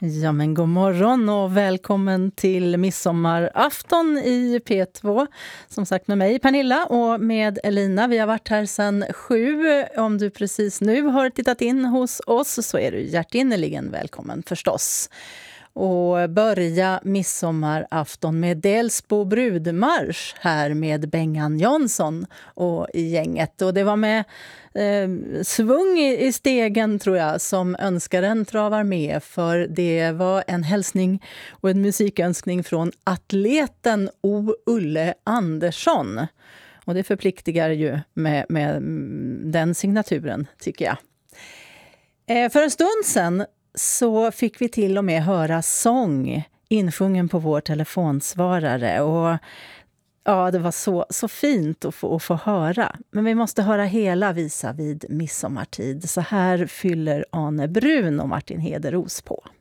Ja, men god morgon och välkommen till midsommarafton i P2. Som sagt med mig Pernilla och med Elina. Vi har varit här sedan 7. Om du precis nu har tittat in hos oss så är du hjärtinnerligen välkommen förstås. Och börja midsommarafton med Delsbo brudmarsch här med Bengan Jansson och i gänget. Och det var med svung i stegen tror jag som önskaren travar med, för det var en hälsning och en musikönskning från atleten O. Ulle Andersson. Och det förpliktigar ju med den signaturen tycker jag. För en stund sedan så fick vi till och med höra sång insjungen på vår telefonsvarare. Och ja, det var så fint att få höra. Men vi måste höra hela visa vid midsommartid. Så här fyller Arne Brun och Martin Hederos på.